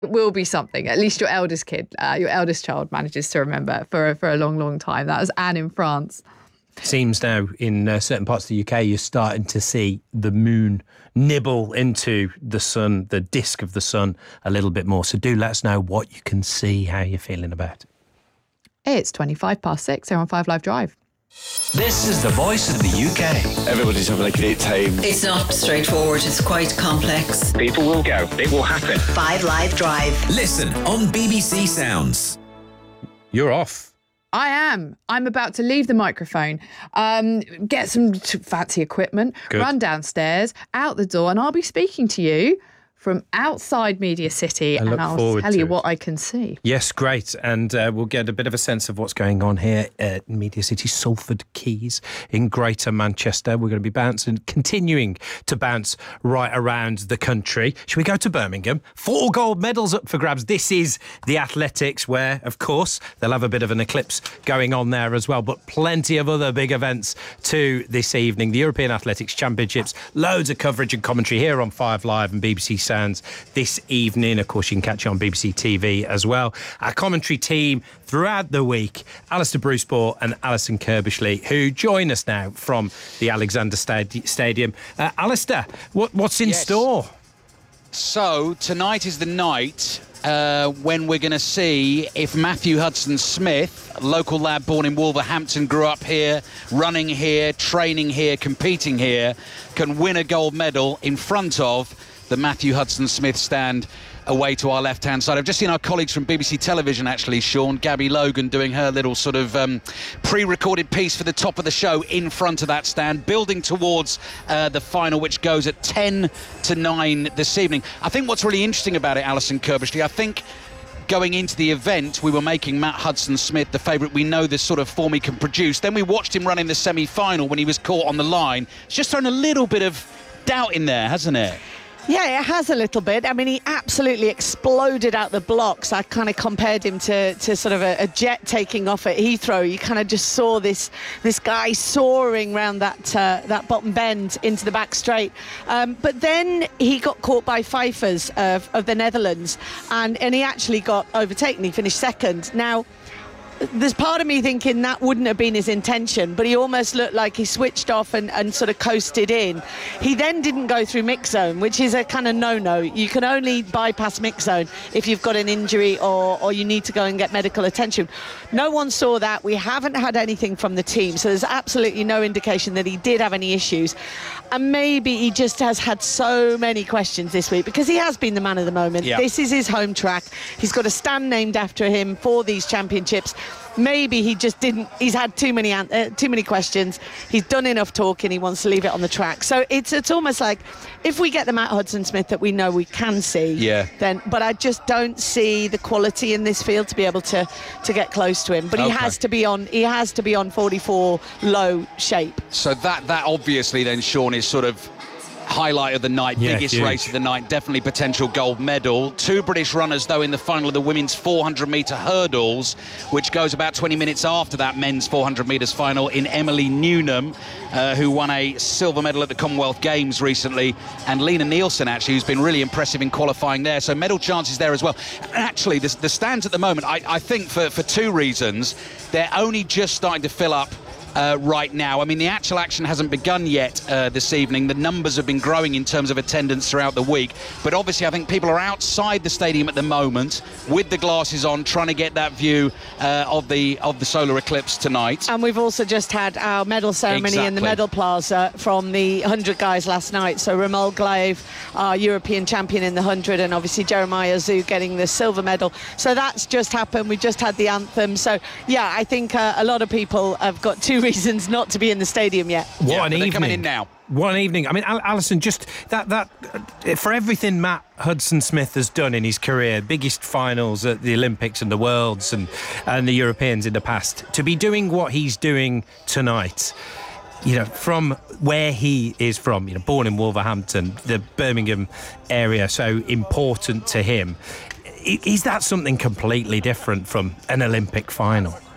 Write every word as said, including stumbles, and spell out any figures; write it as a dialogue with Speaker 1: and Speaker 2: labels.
Speaker 1: It will be something. At least your eldest kid, uh, your eldest child manages to remember for, for a long, long time. That was Anne in France.
Speaker 2: Seems now in uh, certain parts of the U K, you're starting to see the moon nibble into the sun, the disk of the sun, a little bit more. So do let us know what you can see, how you're feeling about it.
Speaker 1: It's twenty-five past six here on Five Live Drive.
Speaker 3: This is the voice of the U K.
Speaker 4: Everybody's having a great time.
Speaker 5: It's not straightforward, it's quite complex.
Speaker 6: People will go, it will happen.
Speaker 5: Five Live Drive.
Speaker 3: Listen on B B C Sounds.
Speaker 2: You're off.
Speaker 1: I am. I'm about to leave the microphone, um, get some t- fancy equipment,
Speaker 2: Good.
Speaker 1: run downstairs, out the door, and I'll be speaking to you from outside Media City,
Speaker 2: I look
Speaker 1: and I'll
Speaker 2: forward
Speaker 1: tell
Speaker 2: to
Speaker 1: you
Speaker 2: it.
Speaker 1: what I can see.
Speaker 2: Yes, great. And uh, we'll get a bit of a sense of what's going on here at Media City, Salford Quays in Greater Manchester. We're going to be bouncing, continuing to bounce right around the country. Should we go to Birmingham? Four gold medals up for grabs. This is the athletics where, of course, they'll have a bit of an eclipse going on there as well, but plenty of other big events too this evening. The European Athletics Championships, loads of coverage and commentary here on Five Live and B B C Sounds this evening. Of course, you can catch it on B B C T V as well. Our commentary team throughout the week, Alistair Bruceport and Alison Kirbishley, who join us now from the Alexander Stadi- Stadium. Uh, Alistair, what, what's in
Speaker 7: Yes.
Speaker 2: store?
Speaker 7: So tonight is the night uh, when we're going to see if Matthew Hudson-Smith, a local lad born in Wolverhampton, grew up here, running here, training here, competing here, can win a gold medal in front of the Matthew Hudson-Smith stand away to our left-hand side. I've just seen our colleagues from B B C Television, actually, Sean, Gabby Logan, doing her little sort of um, pre-recorded piece for the top of the show in front of that stand, building towards uh, the final, which goes at ten to nine this evening. I think what's really interesting about it, Alison Kirbishley, I think going into the event, we were making Matt Hudson-Smith the favourite. We know the sort of form he can produce. Then we watched him run in the semi-final when he was caught on the line. It's just thrown a little bit of doubt in there, hasn't it?
Speaker 8: Yeah, it has a little bit. I mean, he absolutely exploded out the blocks. I kind of compared him to, to sort of a, a jet taking off at Heathrow. You kind of just saw this this guy soaring round that uh, that bottom bend into the back straight. Um, but then he got caught by Pfeiffers of, of the Netherlands, and, and he actually got overtaken. He finished second. Now, there's part of me thinking that wouldn't have been his intention, but he almost looked like he switched off and, and sort of coasted in. He then didn't go through mix zone, which is a kind of no-no. You can only bypass mix zone if you've got an injury or, or you need to go and get medical attention. No one saw that. We haven't had anything from the team, so there's absolutely no indication that he did have any issues. And maybe he just has had so many questions this week because he has been the man of the moment.
Speaker 7: Yeah.
Speaker 8: This is his home track. He's got a stand named after him for these championships. Maybe he just didn't, he's had too many uh, too many questions. He's done enough talking. He wants to leave it on the track. So it's it's almost like if we get the Matt Hudson-Smith that we know we can see,
Speaker 7: Yeah.
Speaker 8: then, but I just don't see the quality in this field to be able to to get close to him. But he
Speaker 7: Okay.
Speaker 8: has to be on he has to be on forty-four low shape.
Speaker 7: So that that obviously then, Sean, is sort of highlight of the night,
Speaker 2: Yeah,
Speaker 7: biggest
Speaker 2: huge.
Speaker 7: race of the night, definitely potential gold medal. Two British runners, though, in the final of the women's four hundred metre hurdles, which goes about twenty minutes after that men's four hundred metres final, in Emily Newnham, uh, who won a silver medal at the Commonwealth Games recently, and Lena Nielsen, actually, who's been really impressive in qualifying there. So medal chances there as well. And actually, the, the stands at the moment, I, I think for, for two reasons, they're only just starting to fill up Uh, right now. I mean, the actual action hasn't begun yet uh, this evening. The numbers have been growing in terms of attendance throughout the week. But obviously, I think people are outside the stadium at the moment with the glasses on, trying to get that view uh, of the of the solar eclipse tonight.
Speaker 8: And we've also just had our medal ceremony in the
Speaker 7: Exactly.
Speaker 8: medal plaza from the one hundred guys last night. So Romuald Glaive, our European champion in the one hundred, and obviously Jeremiah Zhu getting the silver medal. So that's just happened. We just had the anthem. So, yeah, I think uh, a lot of people have got two reasons not to be in the stadium yet.
Speaker 2: What
Speaker 7: Yeah,
Speaker 2: an
Speaker 7: but they're
Speaker 2: evening.
Speaker 7: coming in now.
Speaker 2: What an evening. I mean, Al- Alison, just that, that uh, for everything Matt Hudson-Smith has done in his career, biggest finals at the Olympics and the Worlds and, and the Europeans in the past, to be doing what he's doing tonight, you know, from where he is from, you know, born in Wolverhampton, the Birmingham area, so important to him. I- Is that something completely different from an Olympic final?